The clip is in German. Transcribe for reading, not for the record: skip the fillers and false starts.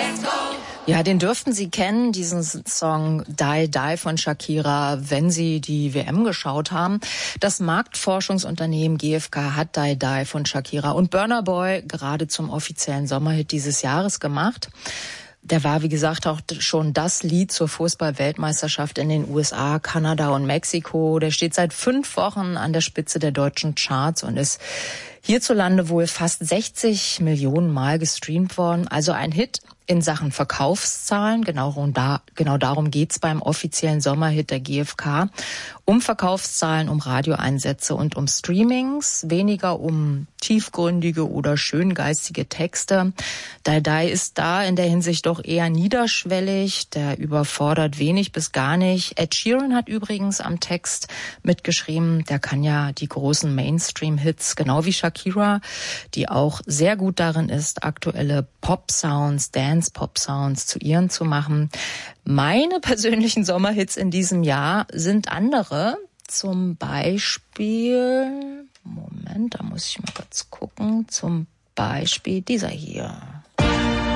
Ja, den dürften Sie kennen, diesen Song Die Die von Shakira, wenn Sie die WM geschaut haben. Das Marktforschungsunternehmen GfK hat Die Die von Shakira und Burna Boy gerade zum offiziellen Sommerhit dieses Jahres gemacht. Der war, wie gesagt, auch schon das Lied zur Fußball-Weltmeisterschaft in den USA, Kanada und Mexiko. Der steht seit 5 Wochen an der Spitze der deutschen Charts und ist hierzulande wohl fast 60 Millionen Mal gestreamt worden. Also ein Hit in Sachen Verkaufszahlen. Genau darum geht's beim offiziellen Sommerhit der GfK. Um Verkaufszahlen, um Radioeinsätze und um Streamings, weniger um tiefgründige oder schöngeistige Texte. Die Die ist da in der Hinsicht doch eher niederschwellig, der überfordert wenig bis gar nicht. Ed Sheeran hat übrigens am Text mitgeschrieben, der kann ja die großen Mainstream-Hits, genau wie Shakira, die auch sehr gut darin ist, aktuelle Pop-Sounds, Dance-Pop-Sounds zu ihren zu machen. Meine persönlichen Sommerhits in diesem Jahr sind andere. Zum Beispiel, Moment, da muss ich mal kurz gucken. Zum Beispiel dieser hier.